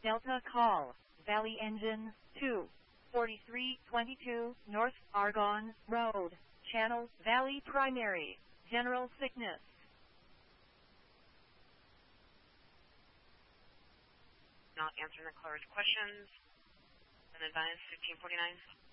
Delta call, Valley Engine 2, 4322 North Argonne Road, Channel Valley Primary, General Sickness. Not answering the caller's questions. And advise 1549.